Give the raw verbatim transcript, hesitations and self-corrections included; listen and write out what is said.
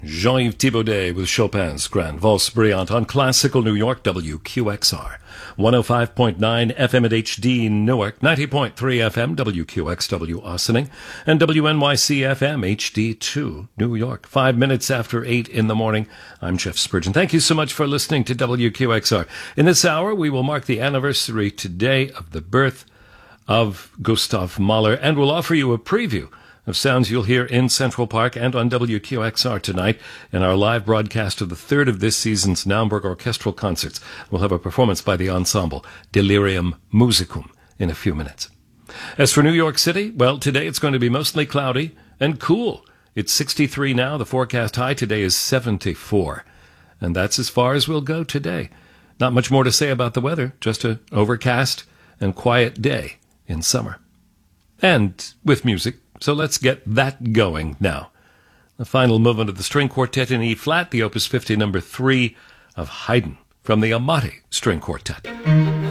Jean-Yves Thibaudet with Chopin's Grand Valse Brillante on Classical New York, W Q X R. one oh five point nine F M at H D Newark, ninety point three F M, W Q X W Ossining, and W N Y C F M H D two New York. Five minutes after eight in the morning, I'm Jeff Spurgeon. Thank you so much for listening to W Q X R. In this hour, we will mark the anniversary today of the birth of Gustav Mahler, and we'll offer you a preview of sounds you'll hear in Central Park and on W Q X R tonight in our live broadcast of the third of this season's Naumburg Orchestral Concerts. We'll have a performance by the ensemble Delirium Musicum in a few minutes. As for New York City, well, today it's going to be mostly cloudy and cool. It's sixty-three now. The forecast high today is seventy-four. And that's as far as we'll go today. Not much more to say about the weather, just an overcast and quiet day in summer. And with music. So let's get that going now. The final movement of the string quartet in E-flat, the Opus fifty number three of Haydn from the Amati String Quartet.